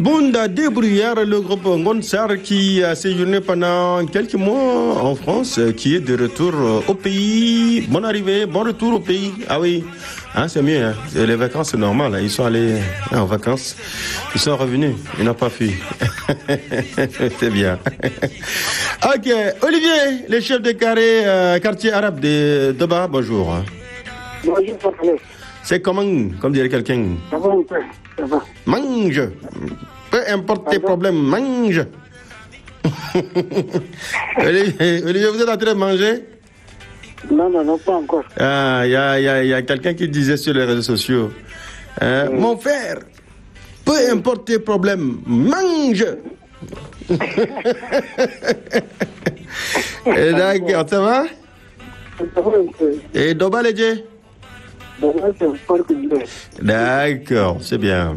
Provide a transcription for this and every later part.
Bunda Débrouillard, le groupe Ngonsar qui a séjourné pendant quelques mois en France, qui est de retour au pays. Bonne arrivée, bon retour au pays. Ah oui, hein, c'est mieux. Hein. Les vacances, c'est normal. Hein. Ils sont allés en vacances. Ils sont revenus. Ils n'ont pas fui. C'est bien. Ok, Olivier, le chef de quartier arabe de Doba, bonjour. Bonjour, papa. C'est comment, comme dirait quelqu'un? Ça va un peu, ça va. Mange. Peu importe tes problèmes, mange. Olivier, vous êtes en train de manger? Non, pas encore. Ah, il y a quelqu'un qui disait sur les réseaux sociaux, mon frère, peu importe tes problèmes, mange. Et d'accord, ça va? Ça va un peu. Et Doba Ledje? Doba, c'est un parc de... D'accord, c'est bien.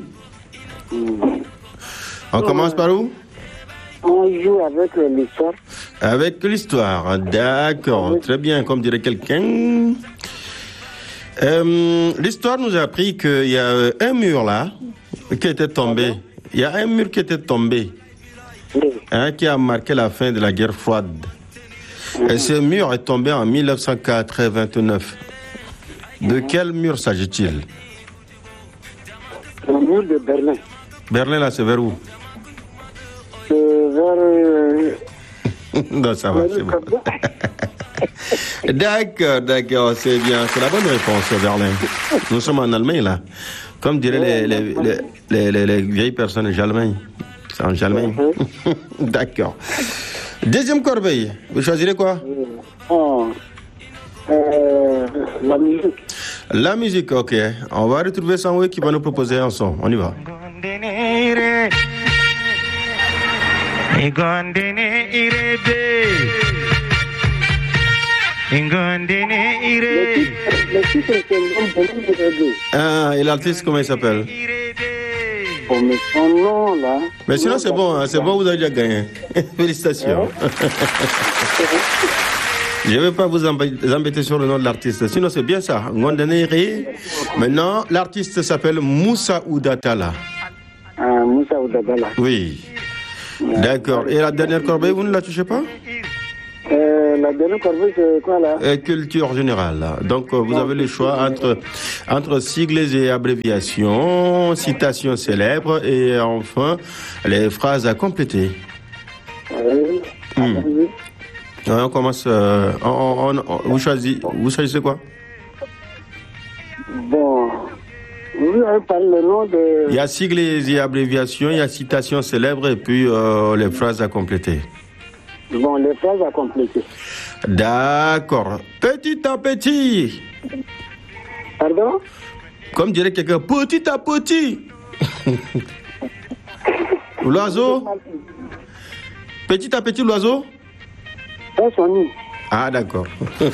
On commence par où? On joue avec l'histoire. Avec l'histoire, d'accord, très bien, comme dirait quelqu'un. L'histoire nous a appris qu'il y a un mur là qui était tombé. Il y a un mur qui était tombé, qui a marqué la fin de la guerre froide. Et ce mur est tombé en 1989. De quel mur s'agit-il? Le mur de Berlin. Berlin, là, c'est vers où? C'est vers... Non, ça va, c'est bon. D'accord, c'est bien. C'est la bonne réponse, Berlin. Nous sommes en Allemagne, là. Comme diraient les vieilles personnes, Allemagne. C'est en Allemagne. D'accord. Deuxième corbeille. Vous choisirez quoi? La musique. La musique, ok. On va retrouver Sanwe qui va nous proposer un son. On y va. Ah, et l'artiste, comment il s'appelle? Bon, mais son nom, là... Mais sinon, c'est bon, hein, c'est bon, vous avez déjà gagné. Félicitations. Je ne vais pas vous embêter sur le nom de l'artiste. Sinon, c'est bien ça. Ngondenere. Maintenant, l'artiste s'appelle Moussa Oudatala. Ah, Moussa Oudatala. Oui. D'accord. Et la dernière corbeille, vous ne la touchez pas? La dernière corbeille, c'est quoi là? Culture générale. Donc, vous avez le choix entre sigles et abréviations, citations célèbres et enfin, les phrases à compléter. On commence. Vous choisissez quoi? Bon. Vous avez parlé le nom de... Il y a sigles et abréviations, il y a citations célèbres et puis les phrases à compléter. Bon, les phrases à compléter. D'accord. Petit à petit. Pardon? Comme dirait quelqu'un, petit à petit. L'oiseau? Petit à petit, l'oiseau? Ah, d'accord.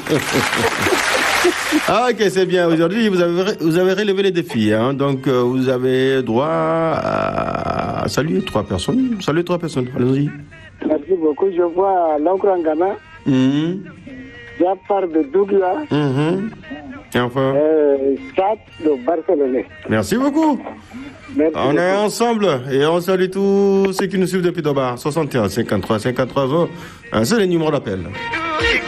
Ah, ok, c'est bien. Aujourd'hui, vous avez relevé les défis. Hein? Donc, vous avez droit à saluer 3 personnes. Saluez 3 personnes. Allons-y. Merci beaucoup. Je vois l'oncle Angana. Jafar de Douglas. Et enfin Sat de Barcelone. Merci beaucoup. Merci on est ensemble et on salue tous ceux qui nous suivent depuis Doba. 61 53 53 20. C'est le numéro d'appel.